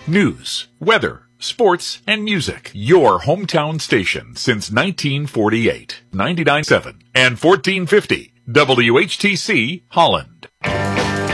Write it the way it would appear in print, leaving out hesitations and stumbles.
news, weather, sports, and music. Your hometown station since 1948. 99.7 and 1450 WHTC Holland.